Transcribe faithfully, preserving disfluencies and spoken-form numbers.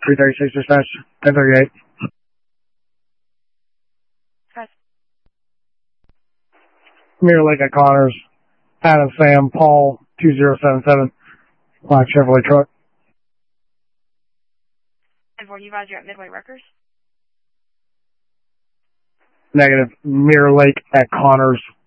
three thirty-six dispatch, ten thirty-eight. Press. Mirror Lake at Connors, Adam Sam Paul two zero seven seven, black Chevrolet truck. And for you guys, you're at Midway Wreckers? Negative. Mirror Lake at Connors,